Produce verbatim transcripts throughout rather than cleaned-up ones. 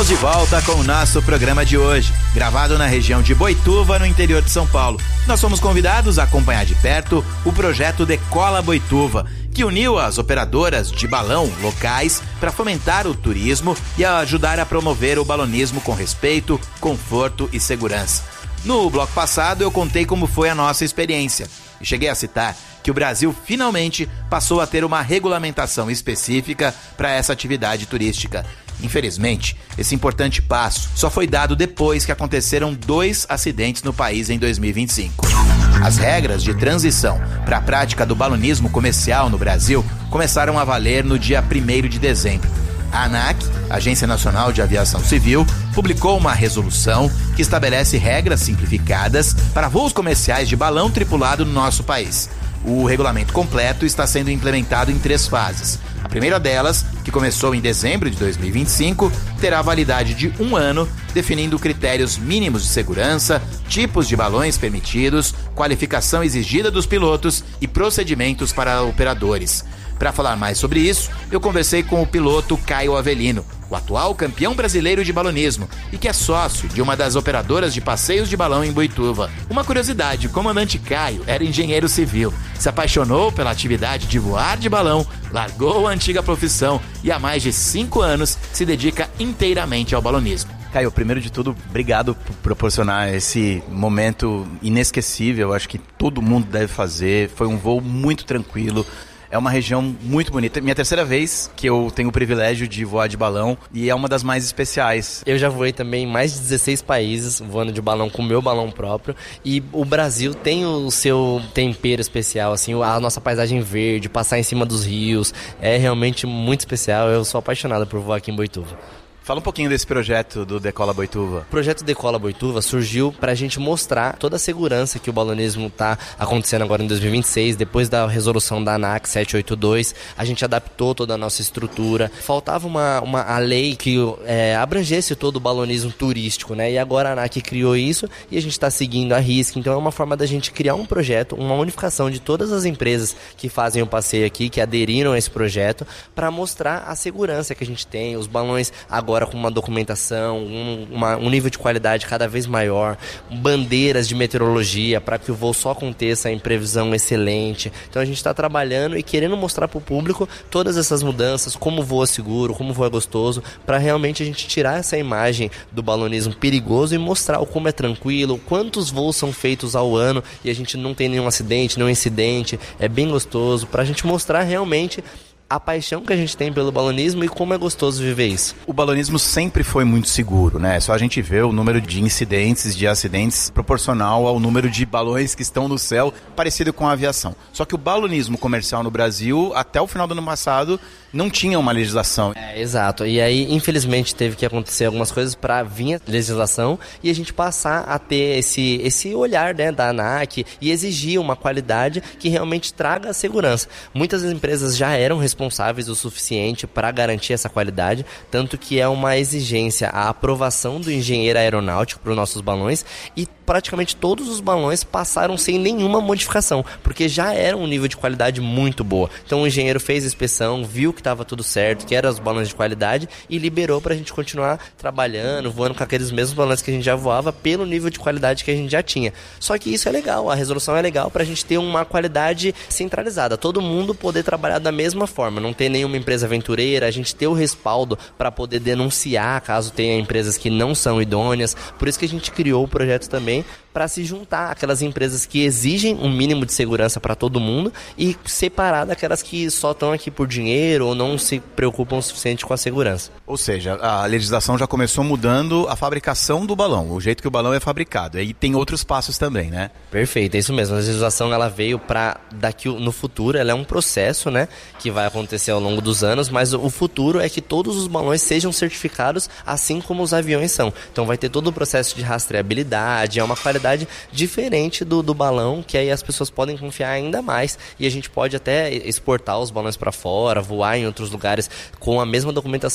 Estamos de volta com o nosso programa de hoje, gravado na região de Boituva, no interior de São Paulo. Nós fomos convidados a acompanhar de perto o projeto Decola Boituva, que uniu as operadoras de balão locais para fomentar o turismo e ajudar a promover o balonismo com respeito, conforto e segurança. No bloco passado eu contei como foi a nossa experiência e cheguei a citar que o Brasil finalmente passou a ter uma regulamentação específica para essa atividade turística. Infelizmente, esse importante passo só foi dado depois que aconteceram dois acidentes no país em dois mil e vinte e cinco. As regras de transição para a prática do balonismo comercial no Brasil começaram a valer no dia primeiro de dezembro. A ANAC, Agência Nacional de Aviação Civil, publicou uma resolução que estabelece regras simplificadas para voos comerciais de balão tripulado no nosso país. O regulamento completo está sendo implementado em três fases. A primeira delas, que começou em dezembro de dois mil e vinte e cinco, terá validade de um ano, definindo critérios mínimos de segurança, tipos de balões permitidos, qualificação exigida dos pilotos e procedimentos para operadores. Para falar mais sobre isso, eu conversei com o piloto Caio Avelino, o atual campeão brasileiro de balonismo e que é sócio de uma das operadoras de passeios de balão em Boituva. Uma curiosidade, o comandante Caio era engenheiro civil, se apaixonou pela atividade de voar de balão, largou a antiga profissão e há mais de cinco anos se dedica inteiramente ao balonismo. Caio, primeiro de tudo, obrigado por proporcionar esse momento inesquecível, acho que todo mundo deve fazer, foi um voo muito tranquilo. É uma região muito bonita. Minha terceira vez que eu tenho o privilégio de voar de balão e é uma das mais especiais. Eu já voei também em mais de dezesseis países voando de balão com o meu balão próprio e o Brasil tem o seu tempero especial, assim, a nossa paisagem verde, passar em cima dos rios, é realmente muito especial. Eu sou apaixonado por voar aqui em Boituva. Fala um pouquinho desse projeto do Decola Boituva. O projeto Decola Boituva surgiu para a gente mostrar toda a segurança que o balonismo está acontecendo agora em dois mil e vinte e seis, depois da resolução da ANAC sete oito dois, a gente adaptou toda a nossa estrutura. Faltava uma, uma a lei que é, abrangesse todo o balonismo turístico, né? E agora a ANAC criou isso e a gente está seguindo a risca. Então é uma forma da gente criar um projeto, uma unificação de todas as empresas que fazem o passeio aqui, que aderiram a esse projeto, para mostrar a segurança que a gente tem, os balões agora com uma documentação, um, uma, um nível de qualidade cada vez maior, bandeiras de meteorologia para que o voo só aconteça em previsão excelente. Então a gente está trabalhando e querendo mostrar para o público todas essas mudanças, como voa seguro, como voa gostoso, para realmente a gente tirar essa imagem do balonismo perigoso e mostrar o como é tranquilo, quantos voos são feitos ao ano e a gente não tem nenhum acidente, nenhum incidente, é bem gostoso, para a gente mostrar realmente a paixão que a gente tem pelo balonismo e como é gostoso viver isso. O balonismo sempre foi muito seguro, né? Só a gente vê o número de incidentes, de acidentes proporcional ao número de balões que estão no céu, parecido com a aviação. Só que o balonismo comercial no Brasil, até o final do ano passado, não tinha uma legislação. É, exato. E aí, infelizmente, teve que acontecer algumas coisas para vir a legislação e a gente passar a ter esse, esse olhar, né, da ANAC e exigir uma qualidade que realmente traga segurança. Muitas empresas já eram responsáveis responsáveis o suficiente para garantir essa qualidade, tanto que é uma exigência a aprovação do engenheiro aeronáutico para os nossos balões e praticamente todos os balões passaram sem nenhuma modificação, porque já era um nível de qualidade muito boa. Então o engenheiro fez a inspeção, viu que estava tudo certo, que eram os balões de qualidade e liberou para a gente continuar trabalhando, voando com aqueles mesmos balões que a gente já voava pelo nível de qualidade que a gente já tinha. Só que isso é legal, a resolução é legal para a gente ter uma qualidade centralizada, todo mundo poder trabalhar da mesma forma. Não ter nenhuma empresa aventureira, a gente ter o respaldo para poder denunciar caso tenha empresas que não são idôneas. Por isso que a gente criou o projeto também para se juntar aquelas empresas que exigem um mínimo de segurança para todo mundo e separar daquelas que só estão aqui por dinheiro ou não se preocupam o suficiente com a segurança. Ou seja, a legislação já começou mudando a fabricação do balão, o jeito que o balão é fabricado. E tem outros passos também, né? Perfeito, é isso mesmo. A legislação ela veio para daqui no futuro, ela é um processo, né, que vai acontecer ao longo dos anos, mas o futuro é que todos os balões sejam certificados assim como os aviões são. Então vai ter todo o processo de rastreabilidade, é uma qualidade diferente do, do balão, que aí as pessoas podem confiar ainda mais e a gente pode até exportar os balões para fora, voar em outros lugares com a mesma documentação do Brasil.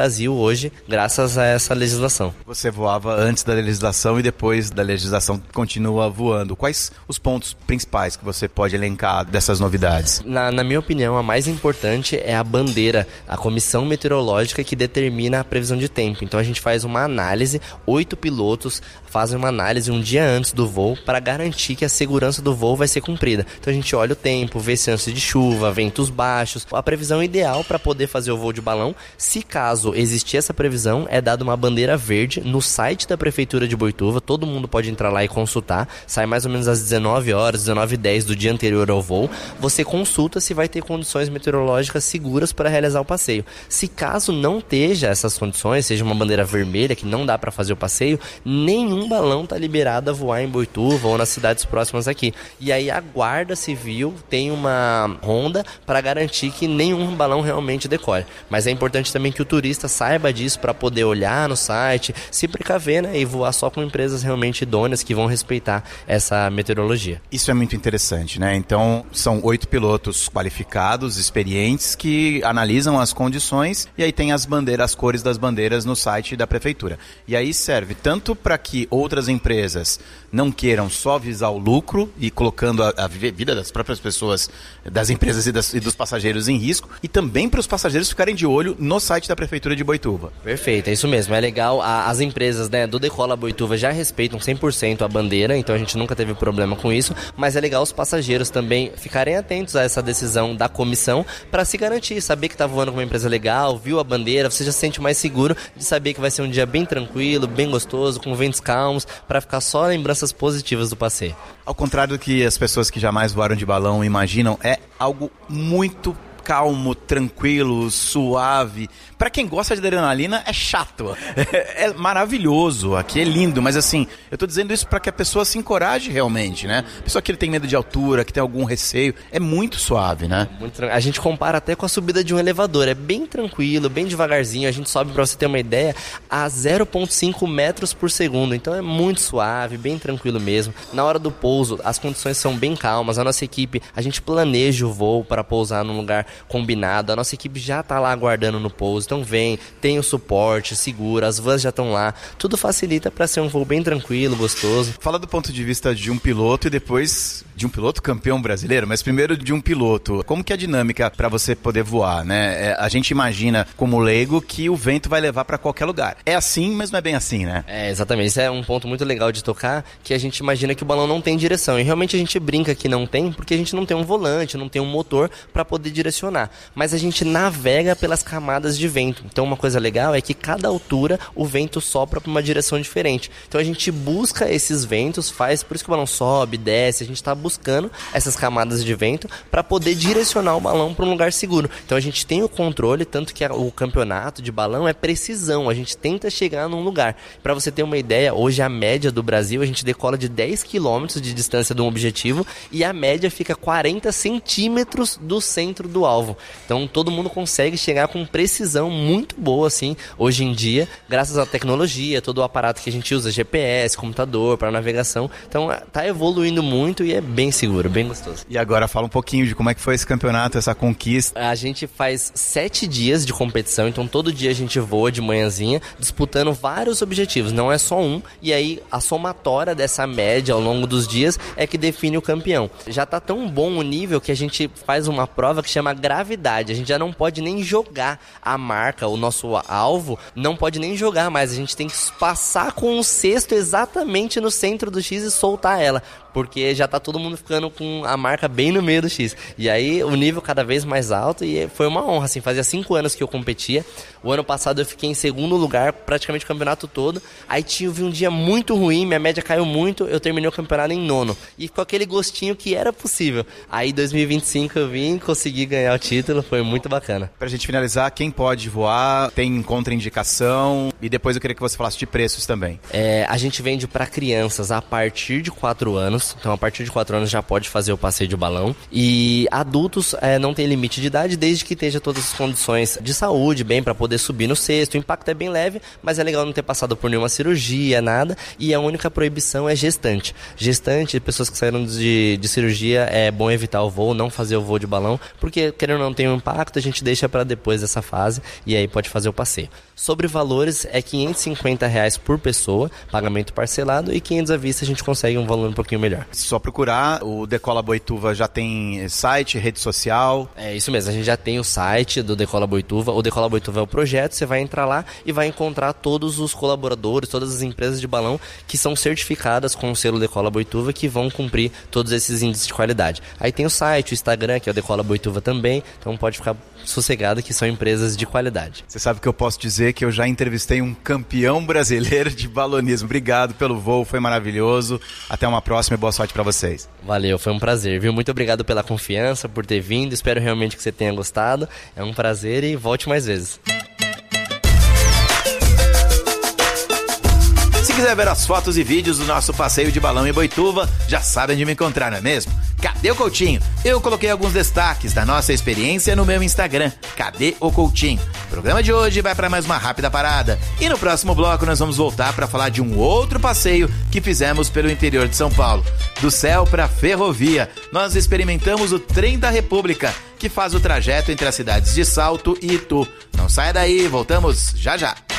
Brasil hoje, graças a essa legislação. Você voava antes da legislação e depois da legislação continua voando. Quais os pontos principais que você pode elencar dessas novidades? Na, na minha opinião, a mais importante é a bandeira, a comissão meteorológica que determina a previsão de tempo. Então a gente faz uma análise, oito pilotos fazem uma análise um dia antes do voo para garantir que a segurança do voo vai ser cumprida. Então a gente olha o tempo, vê chance de chuva, ventos baixos, a previsão ideal para poder fazer o voo de balão. Se caso existir essa previsão, é dada uma bandeira verde no site da Prefeitura de Boituva, todo mundo pode entrar lá e consultar, sai mais ou menos às dezenove horas, dezenove e dez do dia anterior ao voo, você consulta se vai ter condições meteorológicas seguras para realizar o passeio. Se caso não esteja essas condições, seja uma bandeira vermelha que não dá para fazer o passeio, nenhum balão está liberado a voar em Boituva ou nas cidades próximas aqui. E aí a Guarda Civil tem uma ronda para garantir que nenhum balão realmente decore. Mas é importante também que o turista saiba disso para poder olhar no site, se precaver, né, e voar só com empresas realmente idôneas que vão respeitar essa meteorologia. Isso é muito interessante, né? Então, são oito pilotos qualificados, experientes, que analisam as condições e aí tem as bandeiras, as cores das bandeiras no site da prefeitura. E aí serve tanto para que outras empresas não queiram só visar o lucro e colocando a, a vida das próprias pessoas, das empresas e, das, e dos passageiros em risco, e também para os passageiros ficarem de olho no site da Prefeitura de Boituva. Perfeito, é isso mesmo. É legal, a, as empresas, né, do Decola Boituva já respeitam cem por cento a bandeira, então a gente nunca teve problema com isso, mas é legal os passageiros também ficarem atentos a essa decisão da comissão para se garantir, saber que está voando com uma empresa legal, viu a bandeira, você já se sente mais seguro de saber que vai ser um dia bem tranquilo, bem gostoso, com ventos calmos, para ficar só lembranças positivas do passeio. Ao contrário do que as pessoas que jamais voaram de balão imaginam, é algo muito calmo, tranquilo, suave. Pra quem gosta de adrenalina, é chato. É, é maravilhoso, aqui é lindo, mas assim, eu tô dizendo isso pra que a pessoa se encoraje realmente, né? A pessoa que tem medo de altura, que tem algum receio, é muito suave, né? Muito, a gente compara até com a subida de um elevador, é bem tranquilo, bem devagarzinho, a gente sobe, pra você ter uma ideia, a zero vírgula cinco metros por segundo, então é muito suave, bem tranquilo mesmo. Na hora do pouso, as condições são bem calmas, a nossa equipe, a gente planeja o voo para pousar num lugar combinado, a nossa equipe já tá lá aguardando no pouso, então vem, tem o suporte, segura, as vans já estão lá, tudo facilita para ser um voo bem tranquilo, gostoso. Fala do ponto de vista de um piloto e depois de um piloto campeão brasileiro, mas primeiro de um piloto. Como que é a dinâmica para você poder voar, né? É, a gente imagina como leigo que o vento vai levar para qualquer lugar. É assim, mas não é bem assim, né? É, exatamente. Isso é um ponto muito legal de tocar, que a gente imagina que o balão não tem direção. E realmente a gente brinca que não tem, porque a gente não tem um volante, não tem um motor para poder direcionar. Mas a gente navega pelas camadas de vento. Então uma coisa legal é que cada altura o vento sopra para uma direção diferente. Então a gente busca esses ventos, faz, por isso que o balão sobe, desce, a gente está buscando essas camadas de vento para poder direcionar o balão para um lugar seguro. Então a gente tem o controle, tanto que o campeonato de balão é precisão, a gente tenta chegar num lugar. Para você ter uma ideia, hoje a média do Brasil, a gente decola de dez quilômetros de distância de um objetivo e a média fica quarenta centímetros do centro do alvo. Então todo mundo consegue chegar com precisão muito boa assim, hoje em dia, graças à tecnologia, todo o aparato que a gente usa, G P S, computador para navegação. Então tá evoluindo muito e é bem seguro, bem gostoso. E agora fala um pouquinho de como é que foi esse campeonato, essa conquista. A gente faz sete dias de competição, então todo dia a gente voa de manhãzinha, disputando vários objetivos, não é só um, e aí a somatória dessa média ao longo dos dias é que define o campeão. Já tá tão bom o nível que a gente faz uma prova que chama gravidade, a gente já não pode nem jogar a marca, o nosso alvo, não pode nem jogar mais, a gente tem que passar com um cesto exatamente no centro do X e soltar ela, porque já tá todo mundo ficando com a marca bem no meio do X. E aí o nível cada vez mais alto e foi uma honra, assim, fazia cinco anos que eu competia. O ano passado eu fiquei em segundo lugar, praticamente o campeonato todo. Aí tive um dia muito ruim, minha média caiu muito, eu terminei o campeonato em nono. E com aquele gostinho que era possível. Aí em dois mil e vinte e cinco eu vim, consegui ganhar o título, foi muito bacana. Pra gente finalizar, quem pode voar, tem contraindicação, e depois eu queria que você falasse de preços também. É, a gente vende para crianças a partir de quatro anos, então a partir de quatro anos já pode fazer o passeio de balão. E adultos é, não tem limite de idade, desde que esteja todas as condições de saúde, bem, para poder subir no cesto. O impacto é bem leve, mas é legal não ter passado por nenhuma cirurgia, nada. E a única proibição é gestante. Gestante, pessoas que saíram de, de cirurgia, é bom evitar o voo, não fazer o voo de balão, porque querendo ou não ter um impacto, a gente deixa para depois dessa fase e aí pode fazer o passeio. Sobre valores, é quinhentos e cinquenta reais por pessoa, pagamento parcelado, e quinhentos à vista a gente consegue um valor um pouquinho melhor. Só procurar, o Decola Boituva já tem site, rede social? É isso mesmo, a gente já tem o site do Decola Boituva, o Decola Boituva é o projeto, você vai entrar lá e vai encontrar todos os colaboradores, todas as empresas de balão que são certificadas com o selo Decola Boituva, que vão cumprir todos esses índices de qualidade. Aí tem o site, o Instagram, que é o Decola Boituva também, então pode ficar sossegado que são empresas de qualidade. Você sabe que eu posso dizer que eu já entrevistei um campeão brasileiro de balonismo. Obrigado pelo voo, foi maravilhoso. Até uma próxima e boa sorte para vocês. Valeu, foi um prazer, viu? Muito obrigado pela confiança, por ter vindo. Espero realmente que você tenha gostado. É um prazer e volte mais vezes. Se quiser ver as fotos e vídeos do nosso passeio de balão em Boituva, já sabe onde me encontrar, não é mesmo? Cadê o Coutinho? Eu coloquei alguns destaques da nossa experiência no meu Instagram. Cadê o Coutinho? O programa de hoje vai para mais uma rápida parada. E no próximo bloco nós vamos voltar para falar de um outro passeio que fizemos pelo interior de São Paulo. Do céu para a ferrovia, nós experimentamos o Trem da República, que faz o trajeto entre as cidades de Salto e Itu. Não saia daí, voltamos já já.